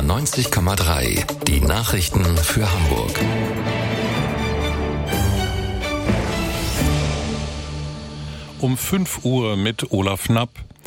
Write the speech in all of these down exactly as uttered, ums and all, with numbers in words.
neunzig Komma drei. Die Nachrichten für Hamburg. Um fünf Uhr mit Olaf Knapp.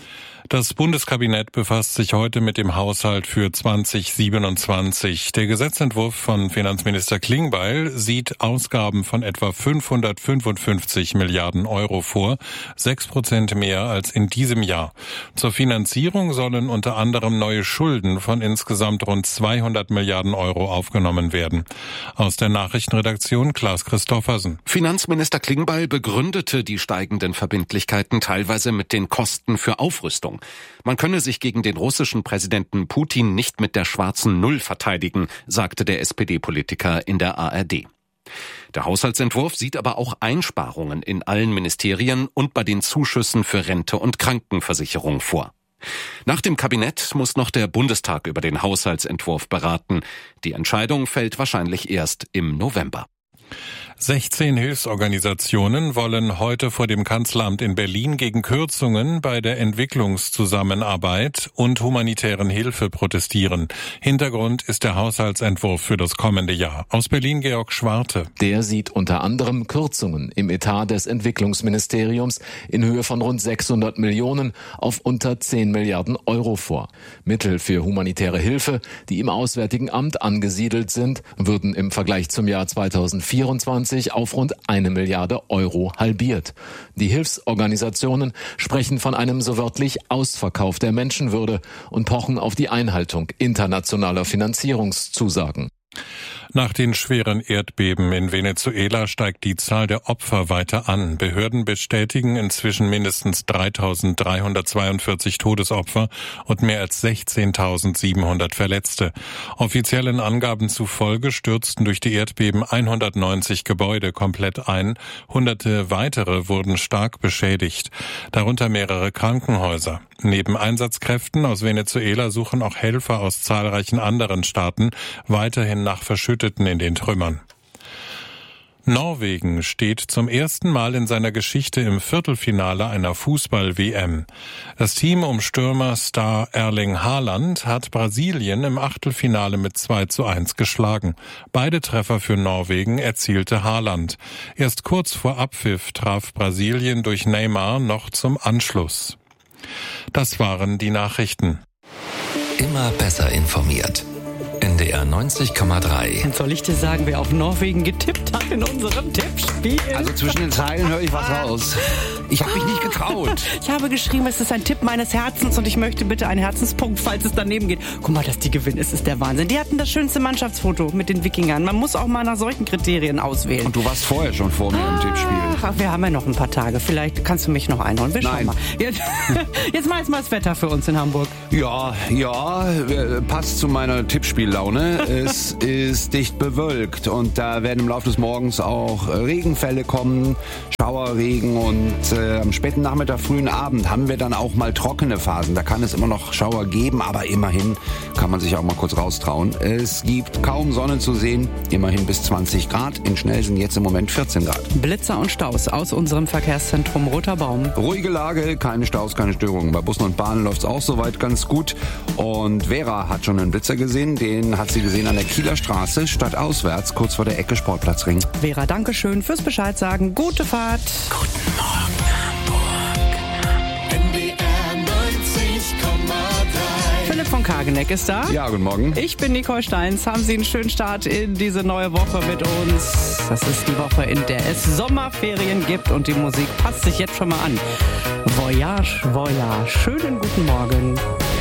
Das Bundeskabinett befasst sich heute mit dem Haushalt für zwanzig siebenundzwanzig. Der Gesetzentwurf von Finanzminister Klingbeil sieht Ausgaben von etwa fünfhundertfünfundfünfzig Milliarden Euro vor, sechs Prozent mehr als in diesem Jahr. Zur Finanzierung sollen unter anderem neue Schulden von insgesamt rund zweihundert Milliarden Euro aufgenommen werden. Aus der Nachrichtenredaktion Klaas Christoffersen. Finanzminister Klingbeil begründete die steigenden Verbindlichkeiten teilweise mit den Kosten für Aufrüstung. Man könne sich gegen den russischen Präsidenten Putin nicht mit der schwarzen Null verteidigen, sagte der S P D-Politiker in der A R D. Der Haushaltsentwurf sieht aber auch Einsparungen in allen Ministerien und bei den Zuschüssen für Rente und Krankenversicherung vor. Nach dem Kabinett muss noch der Bundestag über den Haushaltsentwurf beraten. Die Entscheidung fällt wahrscheinlich erst im November. sechzehn Hilfsorganisationen wollen heute vor dem Kanzleramt in Berlin gegen Kürzungen bei der Entwicklungszusammenarbeit und humanitären Hilfe protestieren. Hintergrund ist der Haushaltsentwurf für das kommende Jahr. Aus Berlin Georg Schwarte. Der sieht unter anderem Kürzungen im Etat des Entwicklungsministeriums in Höhe von rund sechshundert Millionen auf unter zehn Milliarden Euro vor. Mittel für humanitäre Hilfe, die im Auswärtigen Amt angesiedelt sind, würden im Vergleich zum Jahr zweitausendvierundzwanzig auf rund eine Milliarde Euro halbiert. Die Hilfsorganisationen sprechen von einem so wörtlich Ausverkauf der Menschenwürde und pochen auf die Einhaltung internationaler Finanzierungszusagen. Nach den schweren Erdbeben in Venezuela steigt die Zahl der Opfer weiter an. Behörden bestätigen inzwischen mindestens dreitausenddreihundertzweiundvierzig Todesopfer und mehr als sechzehntausendsiebenhundert Verletzte. Offiziellen Angaben zufolge stürzten durch die Erdbeben hundertneunzig Gebäude komplett ein. Hunderte weitere wurden stark beschädigt, darunter mehrere Krankenhäuser. Neben Einsatzkräften aus Venezuela suchen auch Helfer aus zahlreichen anderen Staaten weiterhin nach Verschütteten in den Trümmern. Norwegen steht zum ersten Mal in seiner Geschichte im Viertelfinale einer Fußball-W M. Das Team um Stürmerstar Erling Haaland hat Brasilien im Achtelfinale mit zwei zu eins geschlagen. Beide Treffer für Norwegen erzielte Haaland. Erst kurz vor Abpfiff traf Brasilien durch Neymar noch zum Anschluss. Das waren die Nachrichten. Immer besser informiert. N D R neunzig Komma drei. Soll ich dir sagen, wer auf Norwegen getippt hat in unserem Tippspiel? Also zwischen den Zeilen höre ich was raus. Ich habe mich nicht getraut. Ich habe geschrieben, es ist ein Tipp meines Herzens und ich möchte bitte einen Herzenspunkt, falls es daneben geht. Guck mal, dass die gewinnen, es ist der Wahnsinn. Die hatten das schönste Mannschaftsfoto mit den Wikingern. Man muss auch mal nach solchen Kriterien auswählen. Und du warst vorher schon vor mir im Tippspiel. Ach, wir haben ja noch ein paar Tage. Vielleicht kannst du mich noch einholen. Wir Nein. schauen mal. Jetzt, jetzt mal, jetzt mal das Wetter für uns in Hamburg. Ja, ja, passt zu meiner Tippspiel. Laune. Es ist dicht bewölkt und da werden im Laufe des Morgens auch Regenfälle kommen, Schauerregen und äh, am späten Nachmittag, frühen Abend haben wir dann auch mal trockene Phasen. Da kann es immer noch Schauer geben, aber immerhin kann man sich auch mal kurz raustrauen. Es gibt kaum Sonne zu sehen, immerhin bis zwanzig Grad. In Schnell sind jetzt im Moment vierzehn Grad. Blitzer und Staus aus unserem Verkehrszentrum Roter Baum. Ruhige Lage, keine Staus, keine Störungen. Bei Bussen und Bahnen läuft es auch soweit ganz gut. Und Vera hat schon einen Blitzer gesehen, den hat sie gesehen an der Kieler Straße, stadtauswärts, kurz vor der Ecke Sportplatzring. Vera, danke schön fürs Bescheid sagen. Gute Fahrt. Guten Morgen, Hamburg. N D R neunzig Komma drei. Philipp von Kageneck ist da. Ja, guten Morgen. Ich bin Nicole Steins. Haben Sie einen schönen Start in diese neue Woche mit uns. Das ist die Woche, in der es Sommerferien gibt und die Musik passt sich jetzt schon mal an. Voyage, Voyage. Schönen guten Morgen.